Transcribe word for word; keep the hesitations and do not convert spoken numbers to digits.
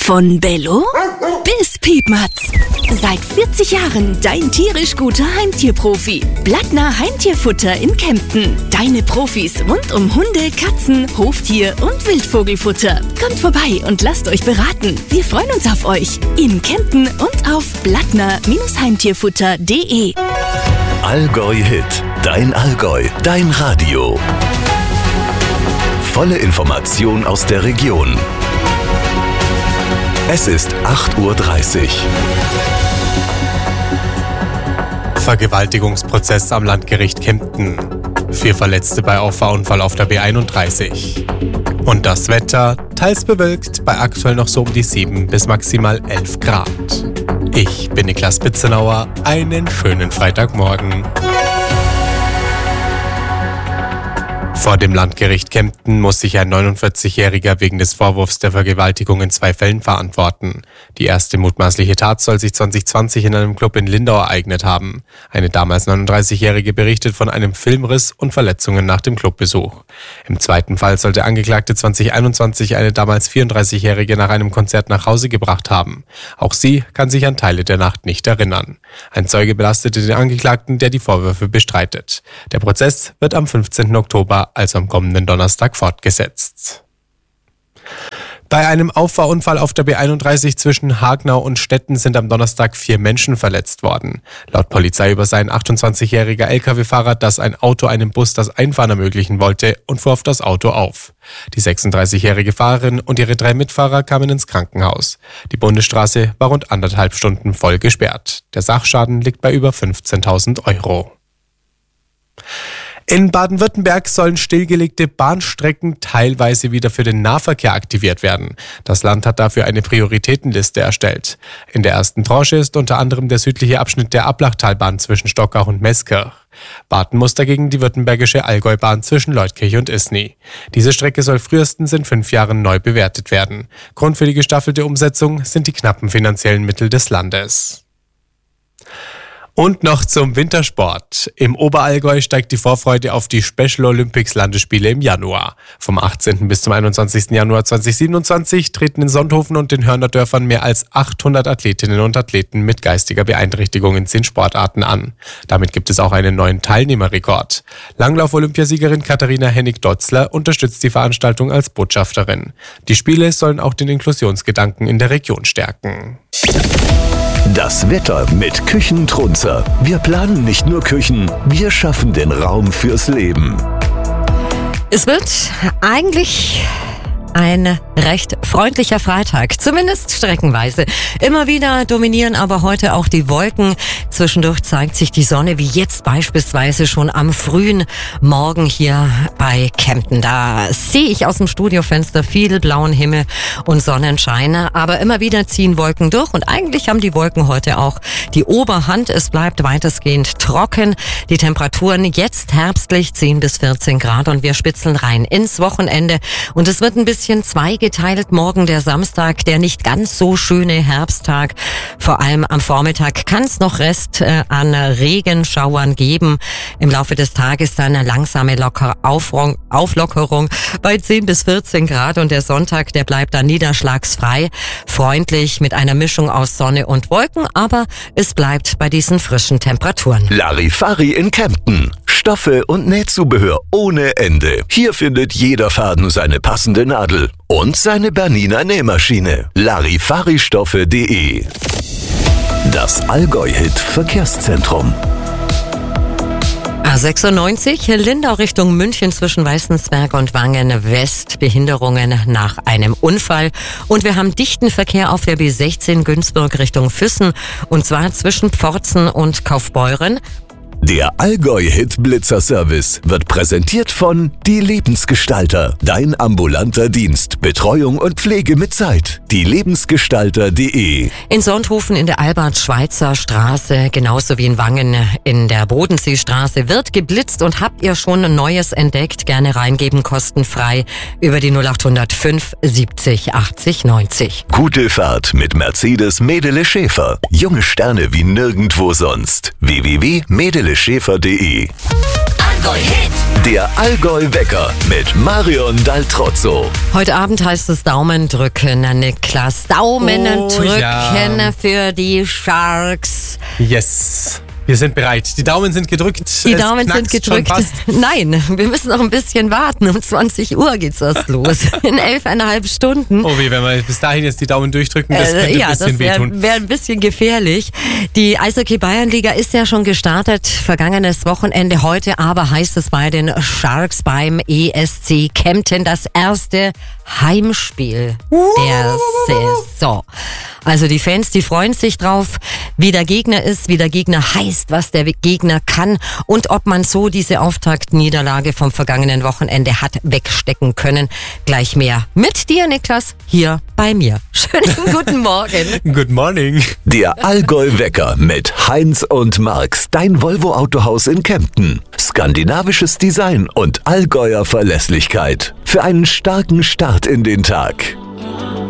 Von Bello bis Piepmatz. Seit vierzig Jahren dein tierisch guter Heimtierprofi. Blattner Heimtierfutter in Kempten. Deine Profis rund um Hunde, Katzen, Hoftier und Wildvogelfutter. Kommt vorbei und lasst euch beraten. Wir freuen uns auf euch. In Kempten und auf blattner Heimtierfutter punkt de. Allgäu Hit. Dein Allgäu. Dein Radio. Volle Information aus der Region. Es ist acht Uhr dreißig. Vergewaltigungsprozess am Landgericht Kempten. Vier Verletzte bei Auffahrunfall auf der B einunddreißig. Und das Wetter, teils bewölkt, bei aktuell noch so um die sieben bis maximal elf Grad. Ich bin Niklas Bitzenauer, einen schönen Freitagmorgen. Vor dem Landgericht Kempten muss sich ein neunundvierzigjähriger wegen des Vorwurfs der Vergewaltigung in zwei Fällen verantworten. Die erste mutmaßliche Tat soll sich zwanzig zwanzig in einem Club in Lindau ereignet haben. Eine damals neununddreißigjährige berichtet von einem Filmriss und Verletzungen nach dem Clubbesuch. Im zweiten Fall soll der Angeklagte zwanzig einundzwanzig eine damals vierunddreißigjährige nach einem Konzert nach Hause gebracht haben. Auch sie kann sich an Teile der Nacht nicht erinnern. Ein Zeuge belastete den Angeklagten, der die Vorwürfe bestreitet. Der Prozess wird am fünfzehnten Oktober, also am kommenden Donnerstag, fortgesetzt. Bei einem Auffahrunfall auf der B einunddreißig zwischen Hagnau und Stetten sind am Donnerstag vier Menschen verletzt worden. Laut Polizei über sei ein achtundzwanzigjähriger L K W-Fahrer, dass ein Auto einem Bus das Einfahren ermöglichen wollte, und fuhr auf das Auto auf. Die sechsunddreißigjährige Fahrerin und ihre drei Mitfahrer kamen ins Krankenhaus. Die Bundesstraße war rund anderthalb Stunden voll gesperrt. Der Sachschaden liegt bei über fünfzehntausend Euro. In Baden-Württemberg sollen stillgelegte Bahnstrecken teilweise wieder für den Nahverkehr aktiviert werden. Das Land hat dafür eine Prioritätenliste erstellt. In der ersten Tranche ist unter anderem der südliche Abschnitt der Ablachtalbahn zwischen Stockach und Meßkirch. Warten muss dagegen die württembergische Allgäubahn zwischen Leutkirch und Isny. Diese Strecke soll frühestens in fünf Jahren neu bewertet werden. Grund für die gestaffelte Umsetzung sind die knappen finanziellen Mittel des Landes. Und noch zum Wintersport. Im Oberallgäu steigt die Vorfreude auf die Special Olympics Landesspiele im Januar. Vom achtzehnten bis zum einundzwanzigsten Januar zweitausendsiebenundzwanzig treten in Sonthofen und den Hörner Dörfern mehr als achthundert Athletinnen und Athleten mit geistiger Beeinträchtigung in zehn Sportarten an. Damit gibt es auch einen neuen Teilnehmerrekord. Langlauf-Olympiasiegerin Katharina Hennig-Dotzler unterstützt die Veranstaltung als Botschafterin. Die Spiele sollen auch den Inklusionsgedanken in der Region stärken. Das Wetter mit Küchentrunzer. Wir planen nicht nur Küchen, wir schaffen den Raum fürs Leben. Es wird eigentlich ein recht freundlicher Freitag, zumindest streckenweise. Immer wieder dominieren aber heute auch die Wolken. Zwischendurch zeigt sich die Sonne, wie jetzt beispielsweise schon am frühen Morgen hier bei Kempten. Da sehe ich aus dem Studiofenster viel blauen Himmel und Sonnenschein. Aber immer wieder ziehen Wolken durch und eigentlich haben die Wolken heute auch die Oberhand. Es bleibt weitestgehend trocken. Die Temperaturen jetzt herbstlich zehn bis vierzehn Grad und wir spitzeln rein ins Wochenende. Und es wird ein bisschen zweigeteilt. Morgen der Samstag, der nicht ganz so schöne Herbsttag. Vor allem am Vormittag kann es noch Rest äh, an Regenschauern geben. Im Laufe des Tages dann eine langsame Locker Aufrung, Auflockerung bei zehn bis vierzehn Grad und der Sonntag, der bleibt dann niederschlagsfrei, freundlich mit einer Mischung aus Sonne und Wolken, aber es bleibt bei diesen frischen Temperaturen. Larifari in Kempten. Stoffe und Nähzubehör ohne Ende. Hier findet jeder Faden seine passende Nadel und seine Bernina Nähmaschine. Larifaristoffe punkt de. Das Allgäu-Hit Verkehrszentrum. A sechsundneunzig, Lindau Richtung München zwischen Weißensberg und Wangen West. Behinderungen nach einem Unfall. Und wir haben dichten Verkehr auf der B sechzehn Günzburg Richtung Füssen. Und zwar zwischen Pforzen und Kaufbeuren. Der Allgäu-Hit Blitzer-Service wird präsentiert von Die Lebensgestalter. Dein ambulanter Dienst. Betreuung und Pflege mit Zeit. die lebensgestalter punkt de. In Sonthofen in der Albert-Schweitzer Straße, genauso wie in Wangen in der Bodenseestraße, wird geblitzt. Und habt ihr schon Neues entdeckt? Gerne reingeben, kostenfrei über die null acht null fünf siebzig achtzig neunzig. Gute Fahrt mit Mercedes Medele Schäfer. Junge Sterne wie nirgendwo sonst. w w w punkt medele schäfer punkt de. Allgäu-Hit. Der Allgäu-Wecker mit Marion Daltrozzo. Heute Abend heißt es Daumen drücken, Niklas. Daumen Oh, drücken ja. für die Sharks. Yes. Wir sind bereit. Die Daumen sind gedrückt. Die Es Daumen sind knackst schon gedrückt. fast. Nein, wir müssen noch ein bisschen warten. Um zwanzig Uhr geht's erst los. In elfeinhalb Stunden. Oh weh, wenn wir bis dahin jetzt die Daumen durchdrücken, das könnte Äh, ja, ein bisschen das wäre wehtun. wär ein bisschen gefährlich. Die Eishockey-Bayernliga ist ja schon gestartet, vergangenes Wochenende. Heute aber heißt es bei den Sharks beim E S C Kempten das erste Heimspiel der Saison. Also die Fans, die freuen sich drauf, wie der Gegner ist, wie der Gegner heißt, was der Gegner kann und ob man so diese Auftaktniederlage vom vergangenen Wochenende hat wegstecken können. Gleich mehr mit dir, Niklas, hier bei mir. Schönen guten Morgen. Good morning. Der Allgäu-Wecker mit Heinz und Marx. Dein Volvo-Autohaus in Kempten. Skandinavisches Design und Allgäuer Verlässlichkeit. Für einen starken Start in den Tag.